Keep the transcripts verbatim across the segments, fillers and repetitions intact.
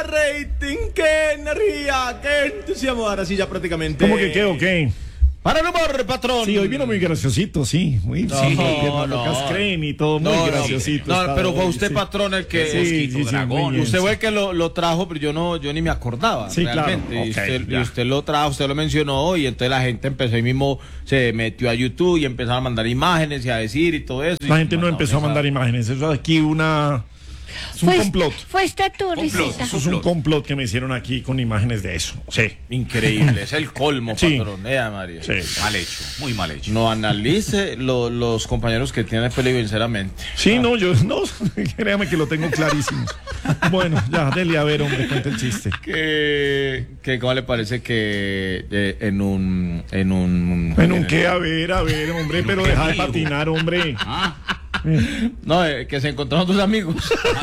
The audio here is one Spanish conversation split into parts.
rating, qué energía, qué entusiasmo. Ahora sí, ya prácticamente. ¿Cómo que qué o qué? Para el humor, patrón. Sí, hoy vino muy graciosito, sí. Muy No, sí, no, no, no. creen y todo, muy No, no, graciosito. no, estaba pero fue hoy, usted, sí. patrón, el que. Sí, Mosquito sí, sí, Dragón. muy bien, Usted sí. fue el que lo, lo trajo, pero yo no, yo ni me acordaba. Sí, claro. realmente. Y, Ok, usted, y ya. usted lo trajo, usted lo mencionó, y entonces la gente empezó ahí mismo, se metió a YouTube y empezaron a mandar imágenes y a decir y todo eso. La y gente no empezó a mandar imágenes, eso es aquí una... Es un Fue- complot. Fue esta tu risita. Eso es un complot que me hicieron aquí con imágenes de eso. Sí. Increíble, es el colmo, Sí. patrón. Ea, María. Sí. Mal hecho, muy mal hecho. No analice lo- los compañeros que tienen peligro, sinceramente. Sí, no, yo no, créame que lo tengo clarísimo. Bueno, ya, dele a ver, hombre, cuenta el chiste. Que, que ¿cómo le parece que eh, en un en un En un qué, a ver, a ver, hombre, pero deja de patinar, hombre. no, eh, que se encontraron dos amigos.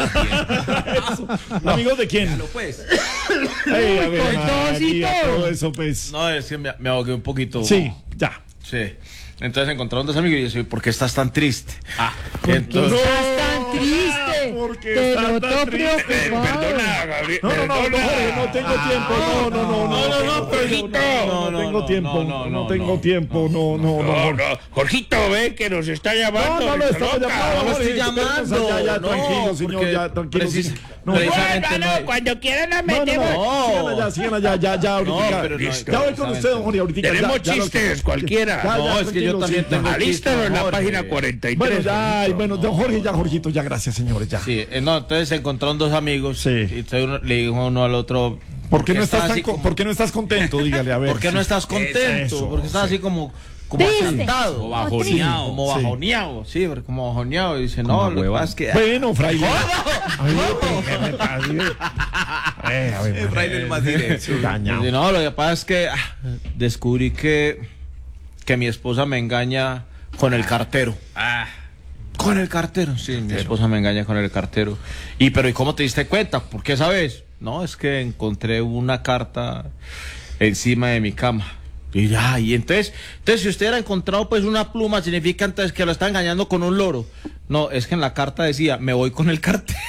¿Amigos de quién? Pues. Ay, a ver, con tos y María, todo. todo eso, pues. No, es que me, me ahogué un poquito. Sí, ya. Sí. Entonces se encontraron dos amigos y yo decía, ¿por qué estás tan triste? Ah, Entonces, Estás tan triste. porque Te estás noto tan triste. preocupado. Gabriel. No, no, no, no, Jorge, no tengo tiempo. No, no, no, no, no, no, Jorgito. no, no, no tengo tiempo. No tengo tiempo. No, no, no. No, no, Jorgito, ve que nos está No, llamando. no lo estaba loca. llamando. no lo Jorge, estoy llamando. Ya, ya, No, tranquilo, señor, porque ya, tranquilo. precis- sí. No, precis- no, precisamente Bueno, no- cuando quieran la no, no, metemos. No. sigan allá, sigan allá, ya, ya, ahorita. No, pero no, Listo. Ya voy con usted, don Jorge, ahorita. Tenemos ya, ya lo- chistes, cualquiera. Ya, ya, No, es que yo tranquilo, también sí, tengo ya. Alístalo en la Jorge. página cuarenta y tres. Bueno, ya, Jorgito. bueno, don Jorge, ya, Jorgito, ya, gracias, señores, ya. Sí, eh, no, entonces se encontraron dos amigos. Sí. Y entonces uno- le dijo uno al otro. ¿Por qué no estás estás tan así co- como- ¿Por qué no estás contento? Dígale, a ver. ¿Por qué no estás contento? Eso, Porque estás sí. así como, como Triste. asentado. Como bajoneado. Como Sí. bajoneado, sí, pero como bajoneado. Y dice, no, lo que pasa es que. Bueno, fraile. Ay, pero ¿qué me pasa? Eh, a ver, El fraile es más directo. Dañado. Dice, no, lo que pasa es que ah, descubrí que, que mi esposa me engaña con el cartero. Ah, Con el cartero, sí, mi esposa me engaña con el cartero. Y pero ¿y cómo te diste cuenta? ¿Por qué sabes? No, es que encontré una carta encima de mi cama. Y ya, y entonces, entonces si usted hubiera encontrado pues una pluma, significa entonces que lo está engañando con un loro. No, es que en la carta decía, me voy con el cartero.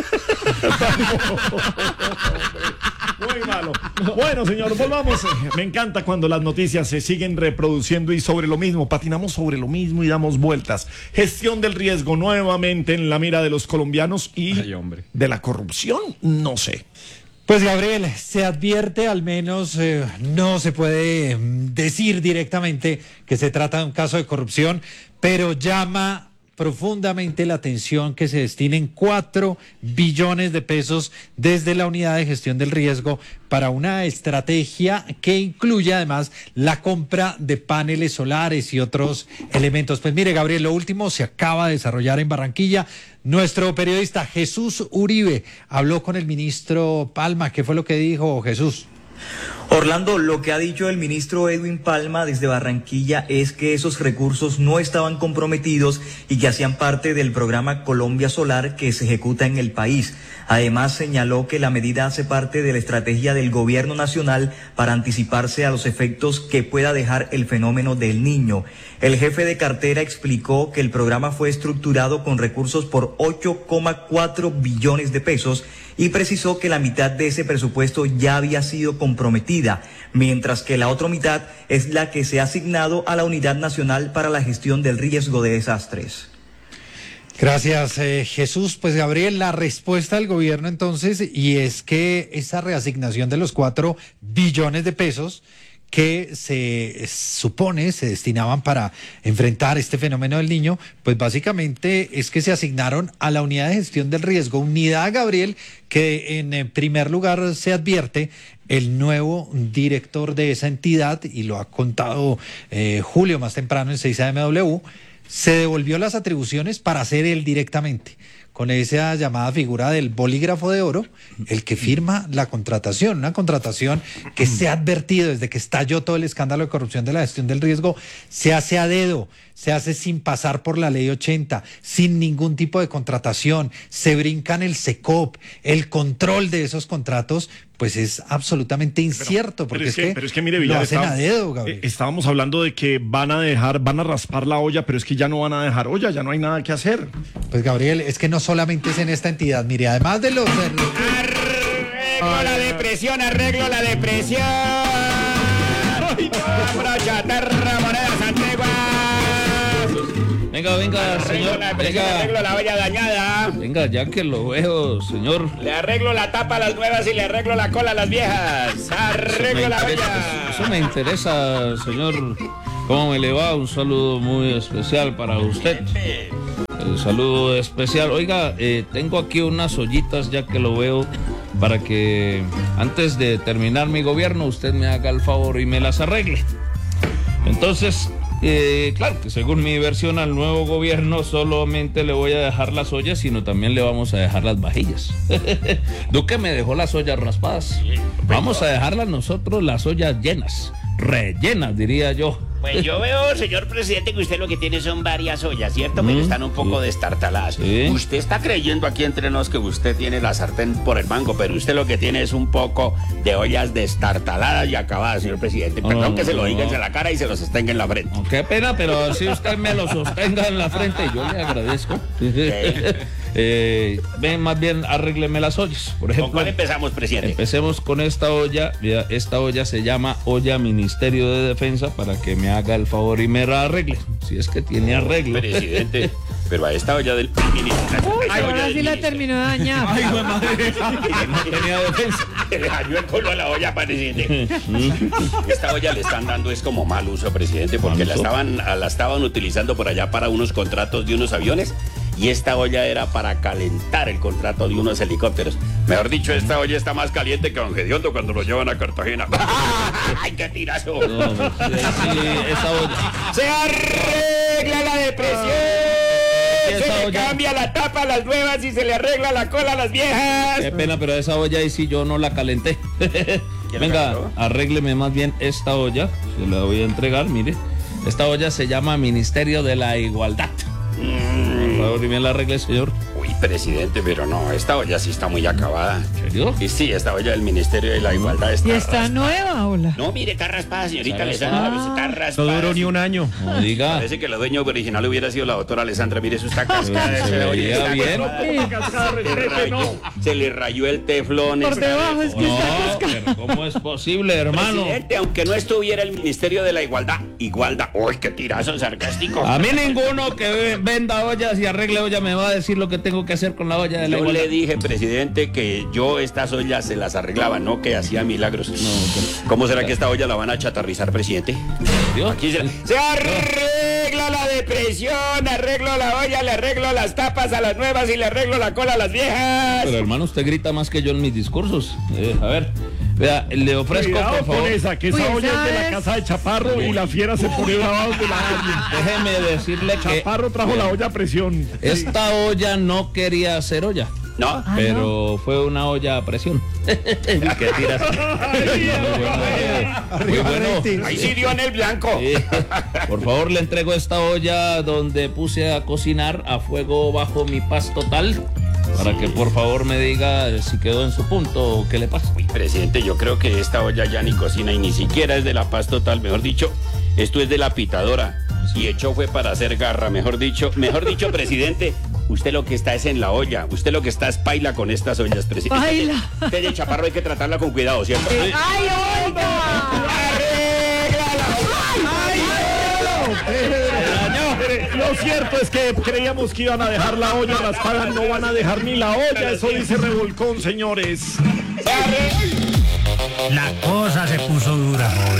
Muy malo. Bueno, señor, volvamos. Me encanta cuando las noticias se siguen reproduciendo y sobre lo mismo, patinamos sobre lo mismo y damos vueltas. Gestión del riesgo nuevamente en la mira de los colombianos y Ay, hombre. de la corrupción, no sé. Pues Gabriel, se advierte, al menos eh, no se puede mm, decir directamente que se trata de un caso de corrupción, pero llama profundamente la atención que se destinen cuatro billones de pesos desde la unidad de gestión del riesgo para una estrategia que incluye además la compra de paneles solares y otros elementos. Pues mire, Gabriel, lo último se acaba de desarrollar en Barranquilla. Nuestro periodista Jesús Uribe habló con el ministro Palma. ¿Qué fue lo que dijo Jesús? Orlando, lo que ha dicho el ministro Edwin Palma desde Barranquilla es que esos recursos no estaban comprometidos y que hacían parte del programa Colombia Solar que se ejecuta en el país. Además, señaló que la medida hace parte de la estrategia del gobierno nacional para anticiparse a los efectos que pueda dejar el fenómeno del Niño. El jefe de cartera explicó que el programa fue estructurado con recursos por ocho coma cuatro billones de pesos y precisó que la mitad de ese presupuesto ya había sido comprometida, mientras que la otra mitad es la que se ha asignado a la Unidad Nacional para la Gestión del Riesgo de Desastres. Gracias, eh, Jesús. Pues Gabriel, la respuesta del gobierno entonces, y es que esa reasignación de los cuatro billones de pesos que se supone se destinaban para enfrentar este fenómeno del Niño, pues básicamente es que se asignaron a la unidad de gestión del riesgo, unidad, Gabriel, que en primer lugar se advierte el nuevo director de esa entidad, y lo ha contado eh, Julio más temprano en seis A M W, se devolvió las atribuciones para hacer él directamente, con esa llamada figura del bolígrafo de oro, el que firma la contratación, una contratación que se ha advertido desde que estalló todo el escándalo de corrupción de la gestión del riesgo, se hace a dedo, se hace sin pasar por la ley ochenta, sin ningún tipo de contratación, se brincan el SECOP, el control de esos contratos, pues es absolutamente incierto, porque pero es, que, pero es que mire, lo Villar, hacen está- a dedo, Gabriel. eh, estábamos hablando de que van a dejar, van a raspar la olla, pero es que ya no van a dejar olla, ya no hay nada que hacer. Pues Gabriel, es que no solamente es en esta entidad, mire, además de los... Arreglo la depresión, arreglo la depresión. Compro chatarra, monedas antiguas. Venga, venga, Arreglo señor. la depresión, Venga, arreglo la olla dañada. venga, ya que lo veo, señor. Le arreglo la tapa a las nuevas y le arreglo la cola a las viejas. Arreglo la interesa, olla. eso me interesa, señor. ¿Cómo me le va? Un saludo muy especial para usted. El saludo especial. Oiga, eh, tengo aquí unas ollitas, ya que lo veo, para que antes de terminar mi gobierno usted me haga el favor y me las arregle. Entonces, eh, claro que según mi versión al nuevo gobierno solamente le voy a dejar las ollas, sino también le vamos a dejar las vajillas. Duque me dejó las ollas raspadas. Vamos a dejarlas nosotros las ollas llenas, rellenas, diría yo. Pues yo veo, señor presidente, que usted lo que tiene son varias ollas, ¿cierto? Pero Mm, están un poco sí. destartaladas. Sí. Usted está creyendo aquí entre nos que usted tiene la sartén por el mango, pero usted lo que tiene es un poco de ollas destartaladas y acabadas, señor presidente. Perdón no, que se lo no. diga en la cara y se lo sostenga en la frente. Oh, qué pena, pero si usted me lo sostenga en la frente, yo le agradezco. eh, ven, más bien arrégleme las ollas. Por ¿Con ejemplo, cuál empezamos, presidente? empecemos con esta olla. Mira, esta olla se llama olla Ministerio de Defensa, para que me haga el favor y me la arregle, si es que tiene arreglo. Presidente, pero a esta olla del ministerio. Uy, ahora sí la terminó de dañar. Ay, güey, madre. No tenía defensa. Se le dañó el culo a la olla, presidente. Esta olla le están dando es como mal uso, presidente, porque ¿Mal la uso? estaban, la estaban utilizando por allá para unos contratos de unos aviones y esta olla era para calentar el contrato de unos helicópteros. Mejor dicho, esta olla está más caliente que Don Gediondo cuando lo llevan a Cartagena. ¡Ay, qué tirazo! No, no, sí, sí, esa olla. ¡Se arregla la depresión! esa Se le olla- cambia la tapa a las nuevas y se le arregla la cola a las viejas. Qué pena, pero esa olla ahí sí yo no la calenté. la Venga, calentó? arrégleme más bien esta olla. Se la voy a entregar, mire. Esta olla se llama Ministerio de la Igualdad. Por favor, y me la arregle, señor. Uy, presidente, pero no, esta olla sí está muy acabada. ¿En serio? Y sí, esta olla del Ministerio de la Igualdad está Y está raspada. nueva, hola. No, mire, está raspada, señorita Está Alessandra, raspada. está raspada. No duró ni un año. No diga. Parece que la dueña original hubiera sido la doctora Alessandra. Mire, eso está cascada. Se esa olla veía está bien. cascada. Se le rayó- Se le rayó el teflón. Por está- debajo es que No, está pero ¿cómo es posible, hermano? Presidente, aunque no estuviera el Ministerio de la Igualdad, igualdad. Uy, qué tirazo sarcástico. A mí ninguno que ve- venda ollas y arregle ollas me va a decir lo que tengo que hacer con la olla de la Yo igualdad. le dije, presidente, que yo estas ollas se las arreglaba, no que hacía milagros. ¿Cómo será que esta olla la van a chatarrizar, presidente? ¿Dios? Aquí se, se arregla la depresión, arreglo la olla, le arreglo las tapas a las nuevas y le arreglo la cola a las viejas. Pero hermano, usted grita más que yo en mis discursos. Eh, a ver, vea, le ofrezco, Cuidado por favor. con esa, que esa Uy, olla esa es de la es- casa de Chaparro y la fiera se pone brava de la alguien. Déjeme decirle que Chaparro trajo la olla a presión. esta olla no quería ser olla, No, Ah, pero fue una olla a presión. ¿Qué tiras? Muy bueno. ahí sí dio en el blanco. Sí. Por favor, le entrego esta olla donde puse a cocinar a fuego bajo mi paz total, para que por favor me diga si quedó en su punto o qué le pasa. Uy, presidente, yo creo que esta olla ya ni cocina y ni siquiera es de la paz total, mejor dicho, esto es de la pitadora. Y hecho fue para hacer garra, mejor dicho, mejor dicho, presidente, usted lo que está es en la olla, usted lo que está es paila con estas ollas, presidente. Paila. Usted de Chaparro hay que tratarla con cuidado, ¿cierto? ¡Ay, oiga! Mire, lo cierto es que creíamos que iban a dejar la olla, las pagan, no van a dejar ni la olla, eso dice Revolcón, señores. La cosa se puso dura, joven.